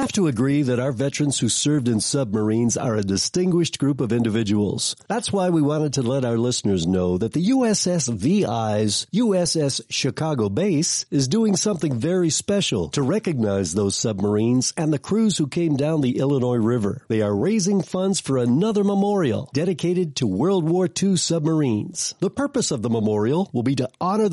have to agree that our veterans who served in submarines are a distinguished group of individuals. That's why we wanted to let our listeners know that the USS VI's USS Chicago base is doing something very special to recognize those submarines and the crews who came down the Illinois River. They are raising funds for another memorial dedicated to World War II submarines. The purpose of the memorial will be to honor